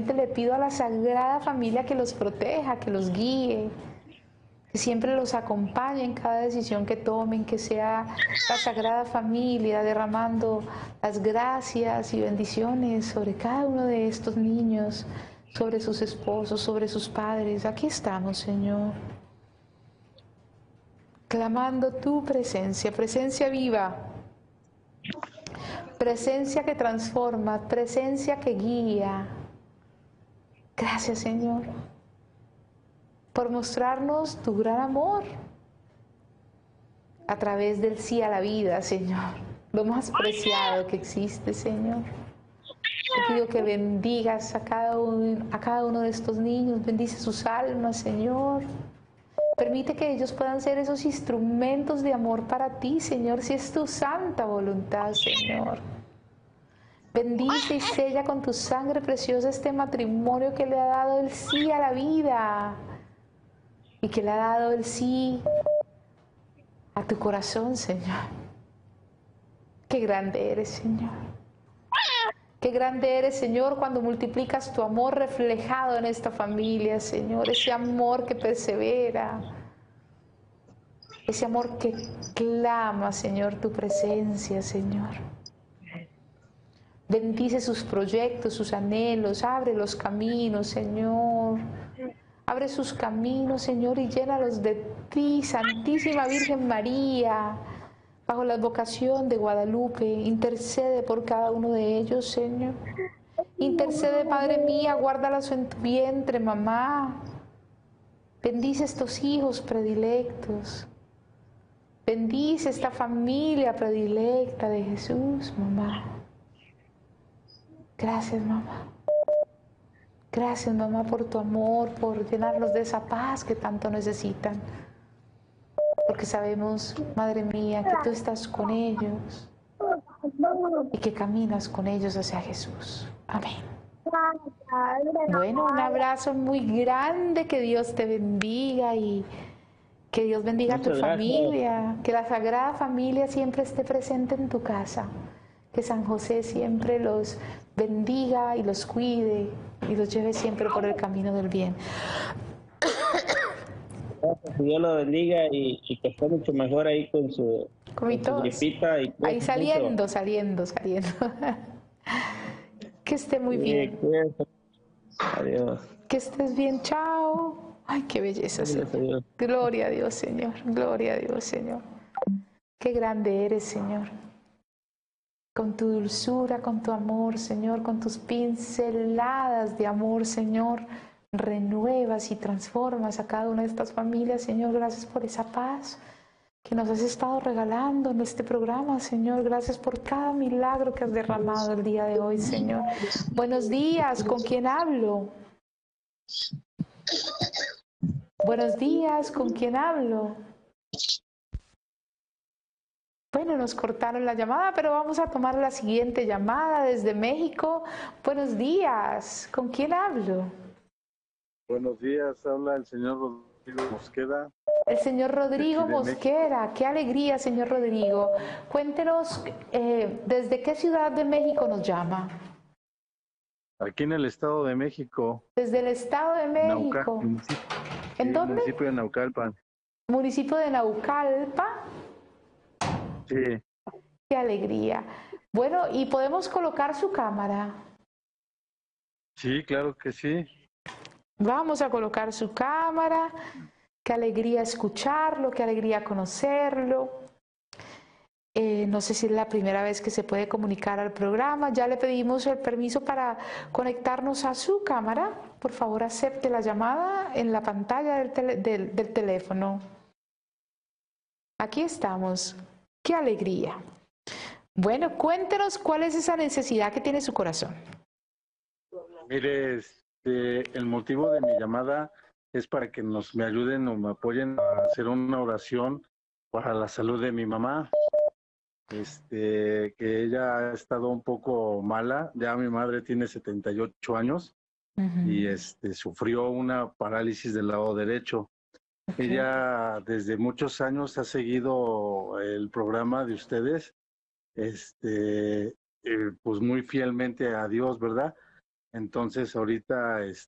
especialmente le pido a la Sagrada Familia que los proteja, que los guíe, que siempre los acompañe en cada decisión que tomen, que sea la Sagrada Familia derramando las gracias y bendiciones sobre cada uno de estos niños, sobre sus esposos, sobre sus padres. Aquí estamos, Señor, clamando tu presencia, presencia viva, presencia que transforma, presencia que guía. Gracias, Señor, por mostrarnos tu gran amor a través del sí a la vida, Señor, lo más preciado que existe, Señor. Te pido que bendigas a cada uno de estos niños, bendice sus almas, Señor. Permite que ellos puedan ser esos instrumentos de amor para ti, Señor, si es tu santa voluntad, Señor. Bendice y sella con tu sangre preciosa este matrimonio que le ha dado el sí a la vida y que le ha dado el sí a tu corazón, Señor. Qué grande eres, Señor. Qué grande eres, Señor, cuando multiplicas tu amor reflejado en esta familia, Señor. Ese amor que persevera. Ese amor que clama, Señor, tu presencia, Señor. Bendice sus proyectos, sus anhelos. Abre los caminos, Señor. Abre sus caminos, Señor, y llénalos de ti, Santísima Virgen María. Bajo la advocación de Guadalupe, intercede por cada uno de ellos, Señor. Intercede, Madre mía, guárdalas en tu vientre, mamá. Bendice estos hijos predilectos. Bendice esta familia predilecta de Jesús, mamá. Gracias, mamá. Gracias, mamá, por tu amor, por llenarlos de esa paz que tanto necesitan. Porque sabemos, Madre mía, que tú estás con ellos y que caminas con ellos hacia Jesús. Amén. Bueno, un abrazo muy grande, que Dios te bendiga y que Dios bendiga a tu familia, que la Sagrada Familia siempre esté presente en tu casa, que San José siempre los bendiga y los cuide y los lleve siempre por el camino del bien. Que Dios lo bendiga y que esté mucho mejor ahí con su gripita. Y ahí saliendo. Que esté muy bien. Adiós. Que estés bien, chao. Ay, qué belleza, Señor. Gloria a Dios, Señor. Gloria a Dios, Señor. Qué grande eres, Señor. Con tu dulzura, con tu amor, Señor, con tus pinceladas de amor, Señor, renuevas y transformas a cada una de estas familias, Señor. Gracias por esa paz que nos has estado regalando en este programa, Señor. Gracias por cada milagro que has derramado el día de hoy, Señor. Buenos días, ¿con quién hablo? Buenos días, ¿con quién hablo? Bueno, nos cortaron la llamada, pero vamos a tomar la siguiente llamada desde México. Buenos días, ¿con quién hablo? Buenos días, habla el señor Rodrigo Mosqueda. El señor Rodrigo Mosqueda, qué alegría, señor Rodrigo. Cuéntenos, ¿desde qué ciudad de México nos llama? Aquí en el Estado de México. Desde el Estado de México. ¿En dónde? Municipio de Naucalpan. Municipio de Naucalpan. Sí. Qué alegría. Bueno, ¿y podemos colocar su cámara? Sí, claro que sí. Vamos a colocar su cámara. Qué alegría escucharlo, qué alegría conocerlo. No sé si es la primera vez que se puede comunicar al programa. Ya le pedimos el permiso para conectarnos a su cámara. Por favor, acepte la llamada en la pantalla del teléfono. Aquí estamos. ¡Qué alegría! Bueno, cuéntenos cuál es esa necesidad que tiene su corazón. Mire, el motivo de mi llamada es para que me ayuden o me apoyen a hacer una oración para la salud de mi mamá. Que ella ha estado un poco mala. Ya mi madre tiene 78 años y sufrió una parálisis del lado derecho. Okay. Ella desde muchos años ha seguido el programa de ustedes, pues muy fielmente a Dios, ¿verdad? Entonces ahorita